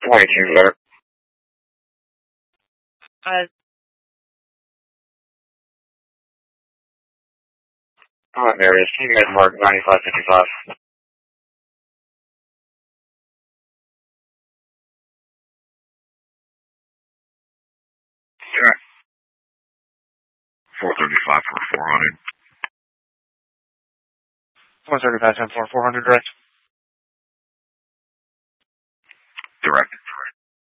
22 there. There is Team Midmark 9555. Check. 435 for 400. 135, 10 400 direct. Direct.